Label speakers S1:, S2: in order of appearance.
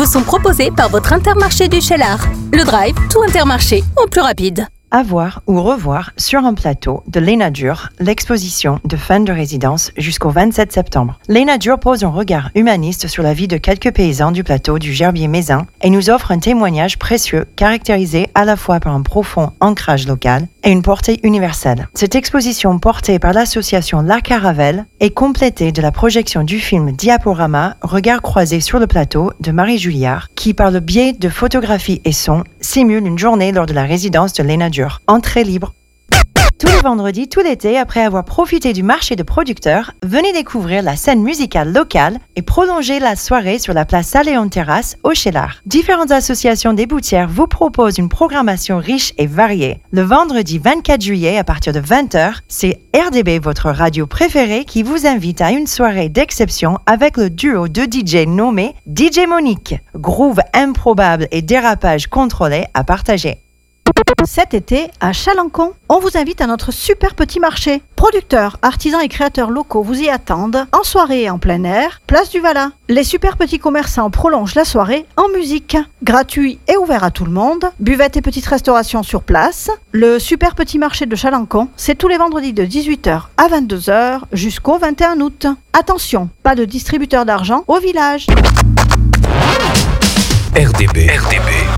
S1: vous sont proposés par votre Intermarché du Cheylard. Le Drive, tout Intermarché, au plus rapide.
S2: À voir ou revoir sur un plateau de Lénadur, l'exposition de fin de résidence jusqu'au 27 septembre. Lénadur pose un regard humaniste sur la vie de quelques paysans du plateau du Gerbier-Mézin et nous offre un témoignage précieux caractérisé à la fois par un profond ancrage local et une portée universelle. Cette exposition portée par l'association La Caravelle est complétée de la projection du film Diaporama, Regard croisé sur le plateau de Marie Julliard, qui par le biais de photographie et son simule une journée lors de la résidence de Lénadur. Entrée libre. Tous les vendredis, tout l'été, après avoir profité du marché de producteurs, venez découvrir la scène musicale locale et prolonger la soirée sur la place Saléon-Terrasse au Cheylard. Différentes associations d'éboutières vous proposent une programmation riche et variée. Le vendredi 24 juillet, à partir de 20h, c'est RDB, votre radio préférée, qui vous invite à une soirée d'exception avec le duo de DJ nommé DJ Monique. Groove improbable et dérapage contrôlé à partager.
S3: Cet été, à Chalancon, on vous invite à notre super petit marché. Producteurs, artisans et créateurs locaux vous y attendent, en soirée et en plein air, place du Vala. Les super petits commerçants prolongent la soirée en musique. Gratuit et ouvert à tout le monde, buvette et petite restauration sur place. Le super petit marché de Chalancon, c'est tous les vendredis de 18h à 22h jusqu'au 21 août. Attention, pas de distributeur d'argent au village.
S4: RDB.